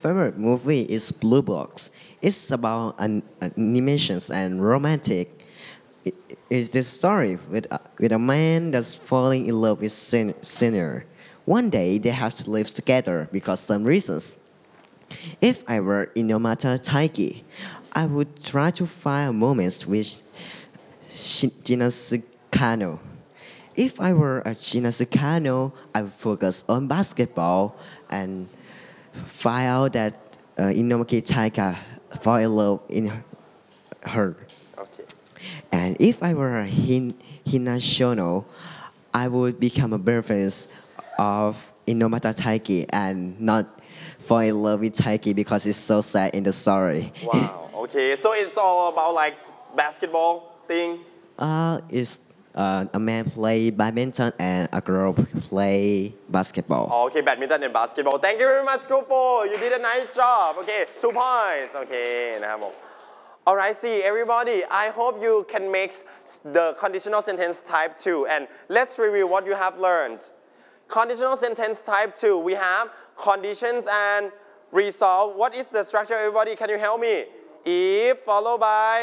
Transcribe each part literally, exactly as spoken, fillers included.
Favorite movie is Blue Blocks. It's about an, animations and romantic. It is this story with a, with a man that's falling in love with sin, sinner. One day they have to live together because some reasons. If I were Inomata Taiki, I would try to find moments with Shin- Jinasukano. If I were a Jinasukano, I would focus on basketball and find out that uh, Inomaki Taika fall in love in her. Okay. And if I were a Hin- Hinashono, I would become a reference of Inomata Taiki and not fall in love with Taiki because it's so sad in the story. Wow. Okay. So it's all about like basketball thing. uh, it's uh, a man play badminton and a girl play basketball. Oh, okay, badminton and basketball. Thank you very much, Kupo. You did a nice job. Okay, two points. Okay, นะครับผม Alright, see everybody. I hope you can make the conditional sentence type two. And let's review what you have learned. Conditional sentence type two. We have conditions and resolve. What is the structure, everybody? Can you help me? If followed by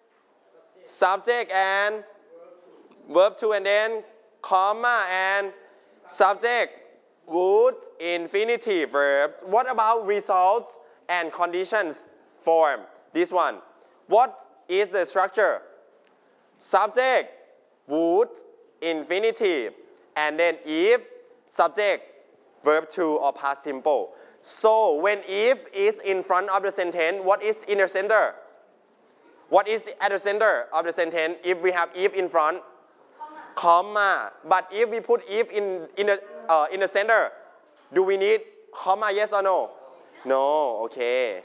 subject and verb two, and then comma and subject, would, infinitive verbs. What about results and conditions form? This one. What is the structure? Subject, would, infinitive, and then if, subject, verb two or past simple. So when if is in front of the sentence, what is in the center? What is at the center of the sentence if we have if in front? Comma. But if we put if in, in, the, uh, in the center, do we need comma, yes or no? No, okay.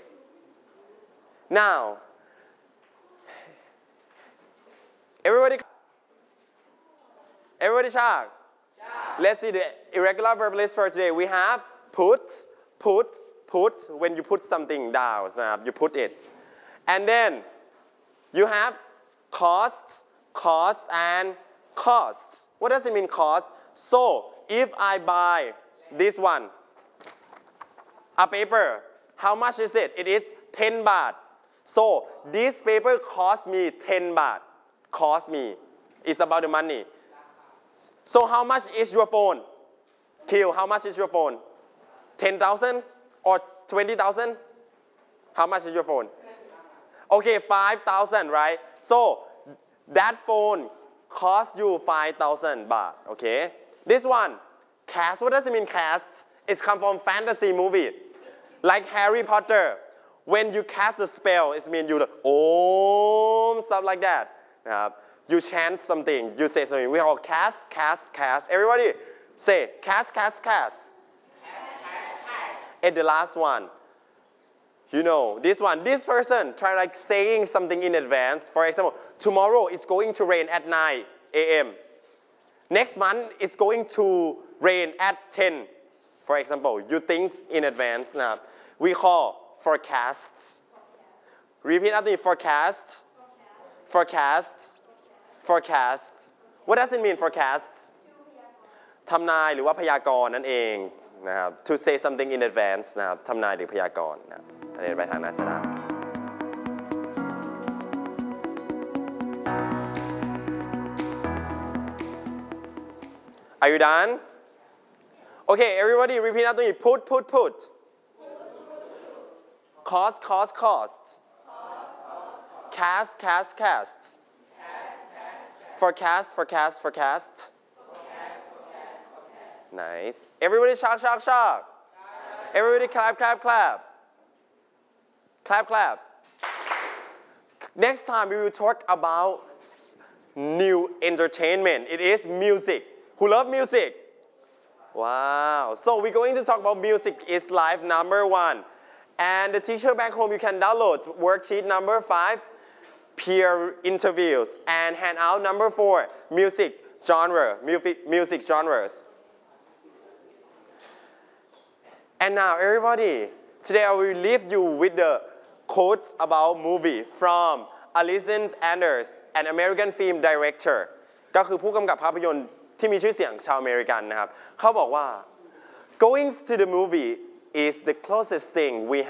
Now, everybody, everybody sharp? Let's see the irregular verb list for today. We have put, put, put, when you put something down, you put it. And then you have costs, costs, and costs. What does it mean, cost? So, if I buy this one, a paper, how much is it? It is ten baht. So, this paper cost me ten baht. Cost me. It's about the money. So, how much is your phone? Kill, how much is your phone? ten thousand or twenty thousand? How much is your phone? Okay, five thousand, right? So, that phone cost you five thousand baht, okay? This one, cast, what does it mean cast? It's come from fantasy movie. Like Harry Potter. When you cast the spell, it means you, oh, stuff like that. Uh, you chant something, you say something. We all cast, cast, cast. Everybody say cast, cast, cast. And the last one, you know, this one, this person try like saying something in advance. For example, tomorrow it's going to rain at nine A M Next month it's going to rain at ten. For example, you think in advance. Now, we call forecasts. Repeat after me, forecasts. Forecasts. Forecasts. What does it mean, forecasts? ทำนายหรือว่าพยากรณ์นั่นเองนะครับ to say something in advance นะครับทำนายหรือพยากรณ์นะครับอันนี้ไปทางนั้นจะได้ Are you done? Okay, everybody repeat after me. Put, put, put. Cost, cost, cost. Cast, cast, cast. Forecast, forecast, forecast. Nice. Everybody shock, shock, shock. Everybody clap, clap, clap. Clap, clap. Next time we will talk about new entertainment. It is music. Who love music? Wow. So we're going to talk about music is life number one. And the teacher back home, you can download worksheet number five, peer interviews, and handout number four, music genre, music, music genres. And now everybody, today I will leave you with the quote about movie from Alison Anders, an American film director ก็คือผู้กำกับภาพยนตร์ที่มีชื่อเสียงชาวอเมริกันนะครับเขาบอกว่า going to the movie is the closest thing we